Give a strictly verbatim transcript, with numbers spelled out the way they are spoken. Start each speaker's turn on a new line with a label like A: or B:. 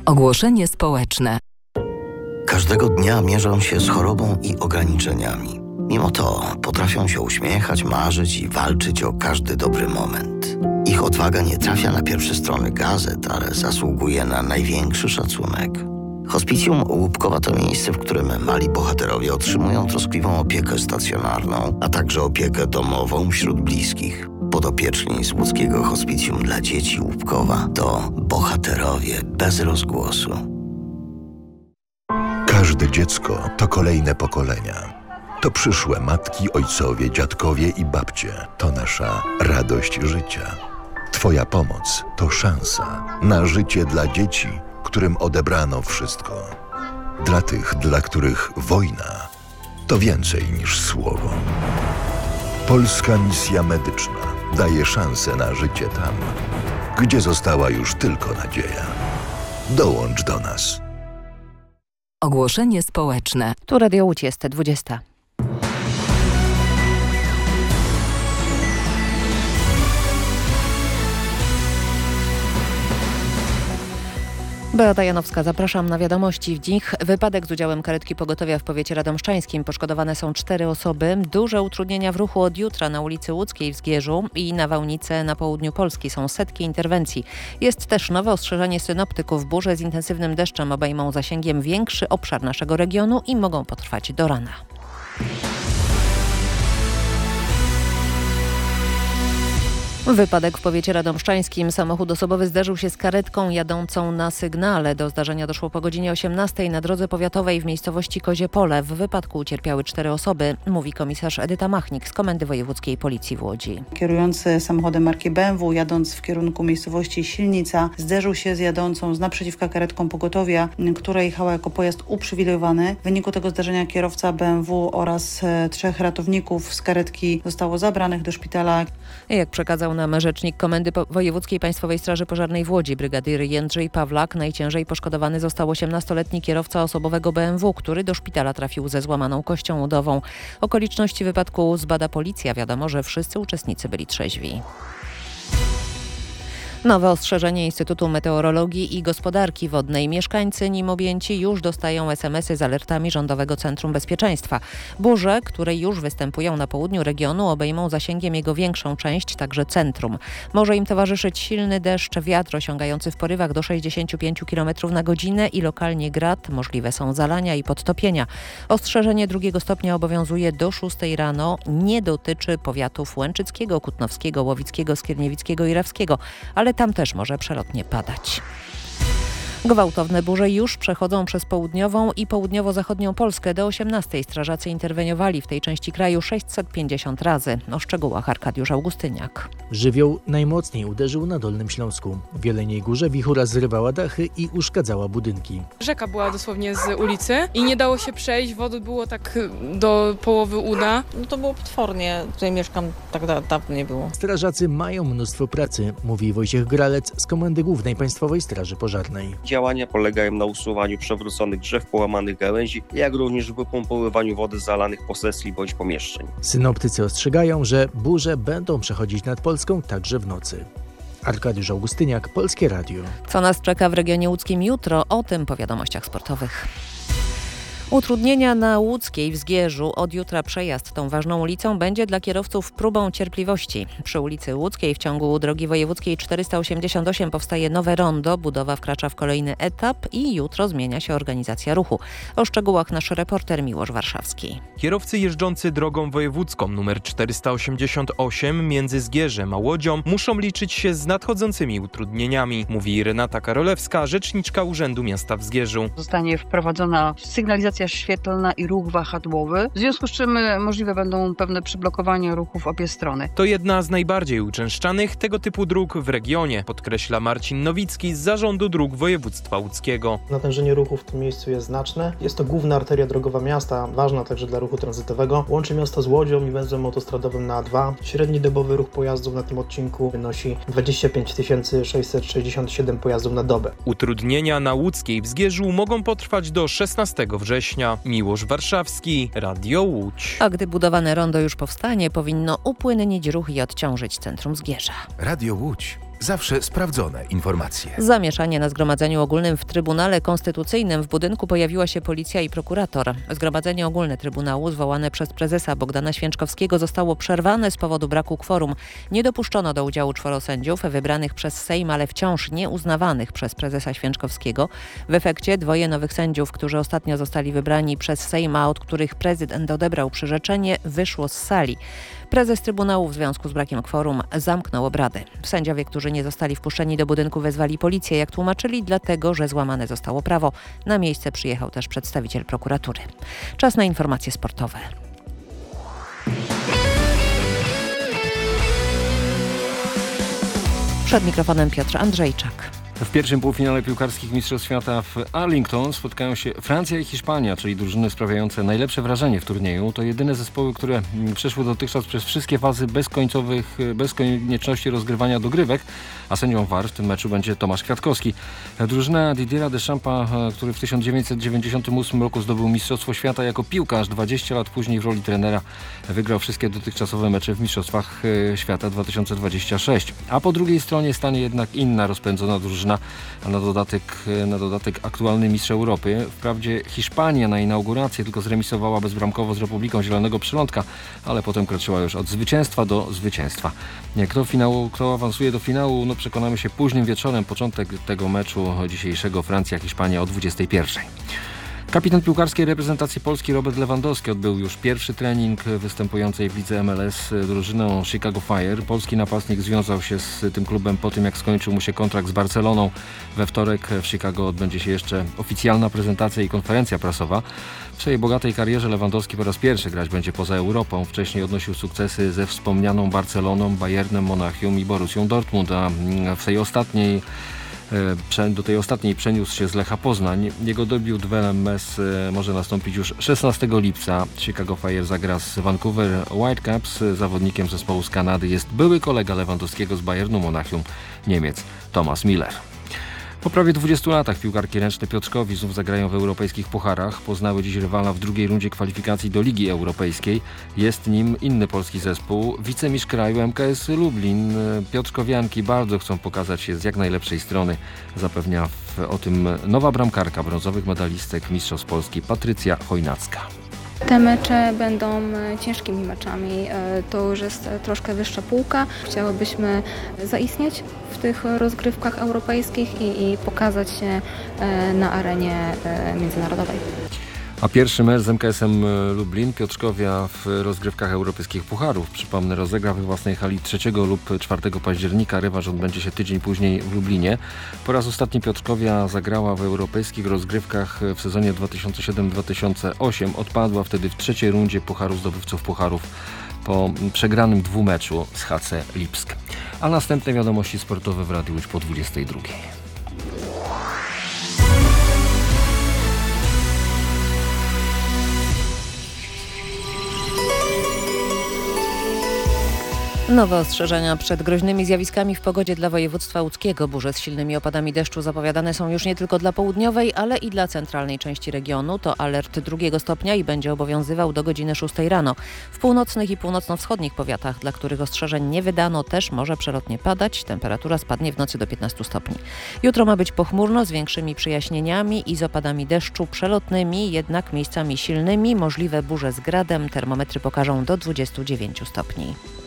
A: Ogłoszenie społeczne.
B: Każdego dnia mierzą się z chorobą i ograniczeniami. Mimo to potrafią się uśmiechać, marzyć i walczyć o każdy dobry moment. Ich odwaga nie trafia na pierwsze strony gazet, ale zasługuje na największy szacunek. Hospicjum Łupkowa to miejsce, w którym mali bohaterowie otrzymują troskliwą opiekę stacjonarną, a także opiekę domową wśród bliskich. Podopieczni z łódzkiego Hospicjum dla Dzieci Łupkowa to bohaterowie bez rozgłosu.
C: Każde dziecko to kolejne pokolenia. To przyszłe matki, ojcowie, dziadkowie i babcie. To nasza radość życia. Twoja pomoc to szansa na życie dla dzieci, którym odebrano wszystko. Dla tych, dla których wojna to więcej niż słowo. Polska Misja Medyczna daje szansę na życie tam, gdzie została już tylko nadzieja. Dołącz do nas.
A: Ogłoszenie społeczne.
D: Tu Radio Łódź jest dwudziesta. Beata Janowska, zapraszam na wiadomości. W nich wypadek z udziałem karetki pogotowia w powiecie radomszczańskim. Poszkodowane są cztery osoby. Duże utrudnienia w ruchu od jutra na ulicy Łódzkiej w Zgierzu i na Wałnicy na południu Polski. Są setki interwencji. Jest też nowe ostrzeżenie synoptyków. Burze z intensywnym deszczem obejmą zasięgiem większy obszar naszego regionu i mogą potrwać do rana. Wypadek w powiecie radomszczańskim. Samochód osobowy zderzył się z karetką jadącą na sygnale. Do zdarzenia doszło po godzinie osiemnastej na drodze powiatowej w miejscowości Kozie Pole. W wypadku ucierpiały cztery osoby, mówi komisarz Edyta Machnik z Komendy Wojewódzkiej Policji w Łodzi.
E: Kierujący samochodem marki B M W, jadąc w kierunku miejscowości Silnica, zderzył się z jadącą z naprzeciwka karetką pogotowia, która jechała jako pojazd uprzywilejowany. W wyniku tego zdarzenia kierowca B M W oraz e, trzech ratowników z karetki zostało zabranych do szpitala.
D: Jak przekazał nam rzecznik Komendy Wojewódzkiej Państwowej Straży Pożarnej w Łodzi, brygadier Jędrzej Pawlak, najciężej poszkodowany został osiemnastoletni kierowca osobowego B M W, który do szpitala trafił ze złamaną kością udową. Okoliczności wypadku zbada policja. Wiadomo, że wszyscy uczestnicy byli trzeźwi. Nowe ostrzeżenie Instytutu Meteorologii i Gospodarki Wodnej. Mieszkańcy nim objęci już dostają es em esy z alertami Rządowego Centrum Bezpieczeństwa. Burze, które już występują na południu regionu, obejmą zasięgiem jego większą część, także centrum. Może im towarzyszyć silny deszcz, wiatr osiągający w porywach do sześćdziesiąt pięć kilometrów na godzinę i lokalnie grad. Możliwe są zalania i podtopienia. Ostrzeżenie drugiego stopnia obowiązuje do szóstej rano. Nie dotyczy powiatów łęczyckiego, kutnowskiego, łowickiego, skierniewickiego i rawskiego, ale tam też może przelotnie padać. Gwałtowne burze już przechodzą przez południową i południowo-zachodnią Polskę. Do osiemnastej strażacy interweniowali w tej części kraju sześćset pięćdziesiąt razy. O szczegółach Arkadiusz Augustyniak.
F: Żywioł najmocniej uderzył na Dolnym Śląsku. W Jeleniej Górze wichura zrywała dachy i uszkadzała budynki.
G: Rzeka była dosłownie z ulicy i nie dało się przejść. Wody było tak do połowy uda.
H: No to było potwornie. Tutaj mieszkam, tak da- dawno nie było.
F: Strażacy mają mnóstwo pracy, mówi Wojciech Gralec z Komendy Głównej Państwowej Straży Pożarnej.
I: Działania polegają na usuwaniu przewróconych drzew, połamanych gałęzi, jak również wypompowywaniu wody z zalanych posesji bądź pomieszczeń.
F: Synoptycy ostrzegają, że burze będą przechodzić nad Polską także w nocy. Arkadiusz Augustyniak, Polskie Radio.
D: Co nas czeka w regionie łódzkim jutro? O tym po wiadomościach sportowych. Utrudnienia na Łódzkiej w Zgierzu. Od jutra przejazd tą ważną ulicą będzie dla kierowców próbą cierpliwości. Przy ulicy Łódzkiej w ciągu drogi wojewódzkiej czterysta osiemdziesiąt osiem powstaje nowe rondo. Budowa wkracza w kolejny etap i jutro zmienia się organizacja ruchu. O szczegółach nasz reporter Miłosz Warszawski.
J: Kierowcy jeżdżący drogą wojewódzką nr czterysta osiemdziesiąt osiem między Zgierzem a Łodzią muszą liczyć się z nadchodzącymi utrudnieniami, mówi Renata Karolewska, rzeczniczka Urzędu Miasta w Zgierzu.
K: Zostanie wprowadzona sygnalizacja świetlna i ruch wahadłowy, w związku z czym możliwe będą pewne przyblokowania ruchu w obie strony.
J: To jedna z najbardziej uczęszczanych tego typu dróg w regionie, podkreśla Marcin Nowicki z Zarządu Dróg Województwa Łódzkiego.
L: Natężenie ruchu w tym miejscu jest znaczne. Jest to główna arteria drogowa miasta, ważna także dla ruchu tranzytowego. Łączy miasto z Łodzią i węzłem autostradowym na A dwa. Średni dobowy ruch pojazdów na tym odcinku wynosi dwadzieścia pięć tysięcy sześćset sześćdziesiąt siedem pojazdów na dobę.
J: Utrudnienia na Łódzkiej w Zgierzu mogą potrwać do szesnastego września. Miłosz Warszawski, Radio Łódź.
D: A gdy budowane rondo już powstanie, powinno upłynnić ruch i odciążyć centrum Zgierza.
C: Radio Łódź.
M: Zawsze sprawdzone informacje.
D: Zamieszanie na Zgromadzeniu Ogólnym w Trybunale Konstytucyjnym w budynku pojawiła się policja i prokurator. Zgromadzenie Ogólne Trybunału zwołane przez prezesa Bogdana Święczkowskiego zostało przerwane z powodu braku kworum. Nie dopuszczono do udziału czworo sędziów wybranych przez Sejm, ale wciąż nieuznawanych przez prezesa Święczkowskiego. W efekcie dwoje nowych sędziów, którzy ostatnio zostali wybrani przez Sejm, a od których prezydent odebrał przyrzeczenie, wyszło z sali. Prezes Trybunału w związku z brakiem kworum zamknął obrady. Sędziowie, którzy nie zostali wpuszczeni do budynku, wezwali policję, jak tłumaczyli, dlatego że złamane zostało prawo. Na miejsce przyjechał też przedstawiciel prokuratury. Czas na informacje sportowe. Przed mikrofonem Piotr Andrzejczak.
N: W pierwszym półfinale piłkarskich Mistrzostw Świata w Arlington spotkają się Francja i Hiszpania, czyli drużyny sprawiające najlepsze wrażenie w turnieju. To jedyne zespoły, które przeszły dotychczas przez wszystkie fazy bez końcowych, bez konieczności rozgrywania dogrywek, a sędzią V A R w tym meczu będzie Tomasz Kwiatkowski. Drużyna Didiera Deschampa, który w tysiąc dziewięćset dziewięćdziesiątym ósmym roku zdobył Mistrzostwo Świata jako piłkarz, dwadzieścia lat później w roli trenera wygrał wszystkie dotychczasowe mecze w Mistrzostwach Świata dwa tysiące dwudziestym szóstym. A po drugiej stronie stanie jednak inna rozpędzona drużyna, a na dodatek, na dodatek aktualny mistrz Europy. Wprawdzie Hiszpania na inaugurację tylko zremisowała bezbramkowo z Republiką Zielonego Przylądka, ale potem kroczyła już od zwycięstwa do zwycięstwa. Kto, finału, kto awansuje do finału, no przekonamy się późnym wieczorem. Początek tego meczu dzisiejszego Francja-Hiszpania o dwudziestej pierwszej. Kapitan piłkarskiej reprezentacji Polski Robert Lewandowski odbył już pierwszy trening występującej w lidze M L S drużyną Chicago Fire. Polski napastnik związał się z tym klubem po tym, jak skończył mu się kontrakt z Barceloną. We wtorek w Chicago odbędzie się jeszcze oficjalna prezentacja i konferencja prasowa. W swojej bogatej karierze Lewandowski po raz pierwszy grać będzie poza Europą. Wcześniej odnosił sukcesy ze wspomnianą Barceloną, Bayernem Monachium i Borussią Dortmund, a w tej ostatniej Do tej ostatniej przeniósł się z Lecha Poznań. Jego debiut w L M S może nastąpić już szesnastego lipca. Chicago Fire zagra z Vancouver Whitecaps. Zawodnikiem zespołu z Kanady jest były kolega Lewandowskiego z Bayernu Monachium, Niemiec Thomas Müller. Po prawie dwudziestu latach piłkarki ręczne Piotrkowi znów zagrają w europejskich pucharach. Poznały dziś rywala w drugiej rundzie kwalifikacji do Ligi Europejskiej. Jest nim inny polski zespół, wicemistrz kraju M K S Lublin. Piotrkowianki bardzo chcą pokazać się z jak najlepszej strony. Zapewnia w, o tym nowa bramkarka brązowych medalistek Mistrzostw Polski Patrycja Chojnacka.
O: Te mecze będą ciężkimi meczami, to już jest troszkę wyższa półka. Chciałybyśmy zaistnieć w tych rozgrywkach europejskich i, i pokazać się na arenie międzynarodowej.
N: A pierwszy mecz z M K S-em Lublin Piotrkowia w rozgrywkach europejskich pucharów. Przypomnę, rozegra we własnej hali trzeciego lub czwartego października. Rewanż odbędzie się tydzień później w Lublinie. Po raz ostatni Piotrkowia zagrała w europejskich rozgrywkach w sezonie dwa tysiące siódmym dwa tysiące ósmym. Odpadła wtedy w trzeciej rundzie Pucharu Zdobywców Pucharów po przegranym dwumeczu z H C Lipsk. A następne wiadomości sportowe w radiu już po dwudziestej drugiej.
D: Nowe ostrzeżenia przed groźnymi zjawiskami w pogodzie dla województwa łódzkiego. Burze z silnymi opadami deszczu zapowiadane są już nie tylko dla południowej, ale i dla centralnej części regionu. To alert drugiego stopnia i będzie obowiązywał do godziny szóstej rano. W północnych i północno-wschodnich powiatach, dla których ostrzeżeń nie wydano, też może przelotnie padać. Temperatura spadnie w nocy do piętnastu stopni. Jutro ma być pochmurno z większymi przejaśnieniami i z opadami deszczu przelotnymi, jednak miejscami silnymi. Możliwe burze z gradem. Termometry pokażą do dwudziestu dziewięciu stopni.